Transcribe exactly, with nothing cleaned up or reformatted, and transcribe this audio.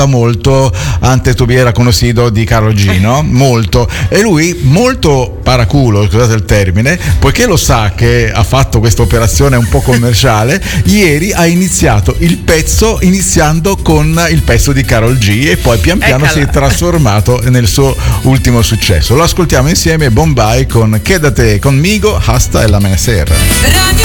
ricorda molto Antes tuviera conocido di Karol G, no? Molto. E lui, molto paraculo, scusate il termine, poiché lo sa che ha fatto questa operazione un po' commerciale, ieri ha iniziato il pezzo iniziando con il pezzo di Karol G e poi pian piano Eccola. si è trasformato nel suo ultimo successo. Lo ascoltiamo insieme, Bombay con Quédate conmigo hasta el amanecer.